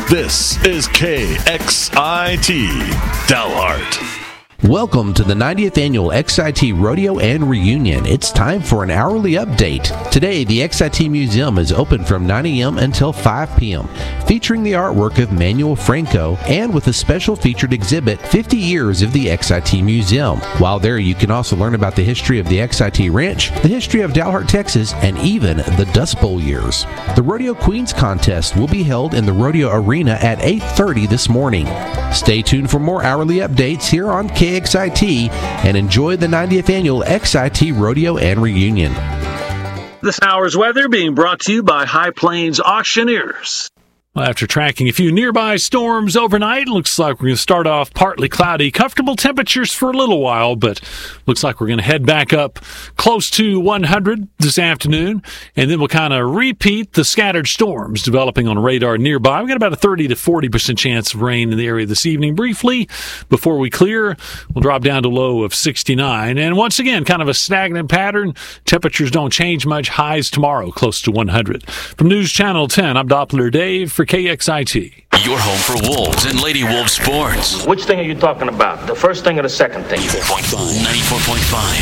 This is KXIT Dalhart. Welcome to the 90th Annual XIT Rodeo and Reunion. It's time for an hourly update. Today, the XIT Museum is open from 9 a.m. until 5 p.m., featuring the artwork of Manuel Franco and with a special featured exhibit, 50 Years of the XIT Museum. While there, you can also learn about the history of the XIT Ranch, the history of Dalhart, Texas, and even the Dust Bowl years. The Rodeo Queens contest will be held in the Rodeo Arena at 8:30 this morning. Stay tuned for more hourly updates here on KXIT and enjoy the 90th Annual XIT Rodeo and Reunion. This hour's weather being brought to you by High Plains Auctioneers. Well, after tracking a few nearby storms overnight, looks like we're going to start off partly cloudy, comfortable temperatures for a little while, but looks like we're going to head back up close to 100 this afternoon, and then we'll kind of repeat the scattered storms developing on radar nearby. We've got about a 30 to 40% chance of rain in the area this evening. Briefly, before we clear, we'll drop down to a low of 69, and once again, kind of a stagnant pattern. Temperatures don't change much. Highs tomorrow, close to 100. From News Channel 10, I'm Doppler Dave for KXIT. Your home for Wolves and Lady Wolves sports. Which thing are you talking about? The first thing or the second thing? 94.5.